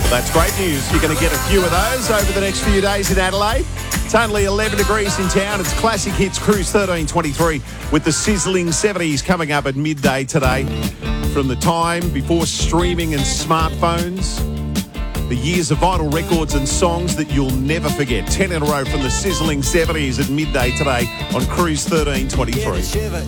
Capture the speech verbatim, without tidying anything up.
That's great news. You're going to get a few of those over the next few days in Adelaide. It's only eleven degrees in town. It's Classic Hits Cruise thirteen twenty-three with the sizzling seventies coming up at midday today. From the time before streaming and smartphones, the years of vinyl records and songs that you'll never forget. ten in a row from the sizzling seventies at midday today on Cruise thirteen twenty-three.